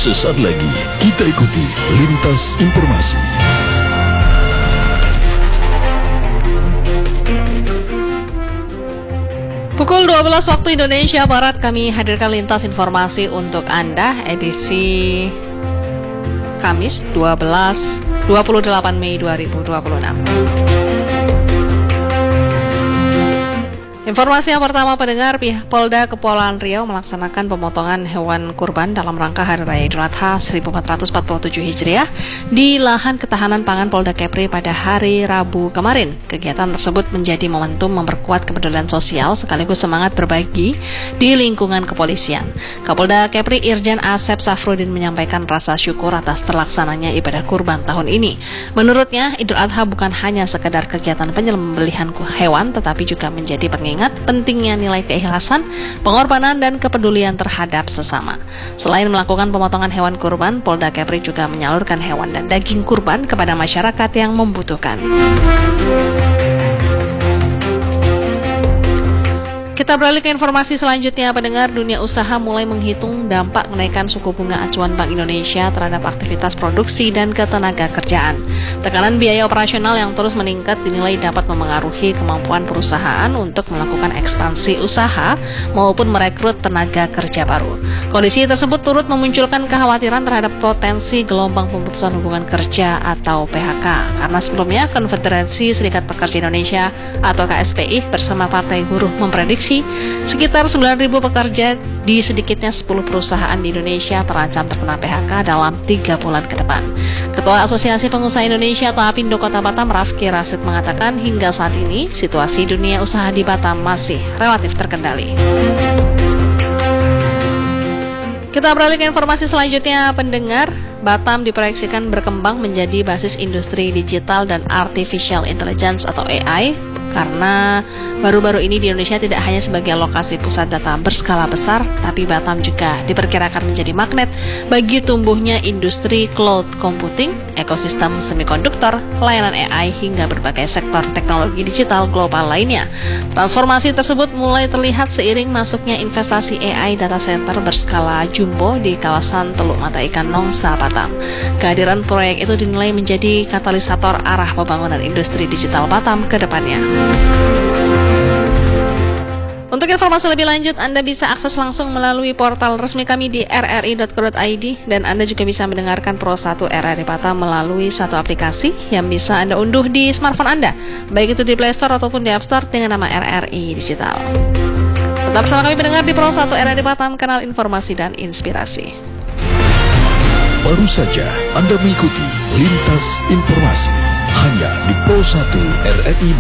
Sesaat lagi kita ikuti Lintas Informasi. Pukul 12 waktu Indonesia Barat kami hadirkan Lintas Informasi untuk Anda edisi Kamis 28 Mei 2026. Informasi yang pertama, pendengar, pihak Polda Kepulauan Riau melaksanakan pemotongan hewan kurban dalam rangka Hari Raya Idul Adha 1447 Hijriah di lahan ketahanan pangan Polda Kepri pada hari Rabu kemarin. Kegiatan tersebut menjadi momentum memperkuat kepedulian sosial sekaligus semangat berbagi di lingkungan kepolisian. Kapolda Kepri Irjen Asep Safrudin menyampaikan rasa syukur atas terlaksananya ibadah kurban tahun ini. Menurutnya, Idul Adha bukan hanya sekedar kegiatan penyembelihan hewan, tetapi juga menjadi pengingat pentingnya nilai keikhlasan, pengorbanan, dan kepedulian terhadap sesama. Selain melakukan pemotongan hewan kurban, Polda Kepri juga menyalurkan hewan dan daging kurban kepada masyarakat yang membutuhkan. Kita beralih ke informasi selanjutnya, pendengar. Dunia usaha mulai menghitung dampak kenaikan suku bunga acuan Bank Indonesia terhadap aktivitas produksi dan ketenaga kerjaan. Tekanan biaya operasional yang terus meningkat dinilai dapat memengaruhi kemampuan perusahaan untuk melakukan ekspansi usaha maupun merekrut tenaga kerja baru. Kondisi tersebut turut memunculkan kekhawatiran terhadap potensi gelombang pemutusan hubungan kerja atau PHK. Karena sebelumnya Konfederasi Serikat Pekerja Indonesia atau KSPI bersama Partai Buruh memprediksi sekitar 9.000 pekerja di sedikitnya 10 perusahaan di Indonesia terancam terkena PHK dalam 3 bulan ke depan. Ketua Asosiasi Pengusaha Indonesia atau APindo Kota Batam, Rafki Rasid, mengatakan hingga saat ini situasi dunia usaha di Batam masih relatif terkendali. Kita beralih ke informasi selanjutnya, pendengar. Batam diproyeksikan berkembang menjadi basis industri digital dan artificial intelligence atau AI, karena baru-baru ini di Indonesia tidak hanya sebagai lokasi pusat data berskala besar, tapi Batam juga diperkirakan menjadi magnet bagi tumbuhnya industri cloud computing, ekosistem semikonduktor, layanan AI, hingga berbagai sektor teknologi digital global lainnya. Transformasi tersebut mulai terlihat seiring masuknya investasi AI data center berskala jumbo di kawasan Teluk Mata Ikan Nongsa, Batam. Kehadiran proyek itu dinilai menjadi katalisator arah pembangunan industri digital Batam ke depannya. Untuk informasi lebih lanjut, Anda bisa akses langsung melalui portal resmi kami di rri.co.id, dan Anda juga bisa mendengarkan Pro 1 RRI Batam melalui satu aplikasi yang bisa Anda unduh di smartphone Anda, baik itu di Play Store ataupun di App Store dengan nama RRI Digital. Tetap bersama kami pendengar di Pro 1 RRI Batam, kanal informasi dan inspirasi. Baru saja Anda mengikuti Lintas Informasi hanya di Pro 1 RRI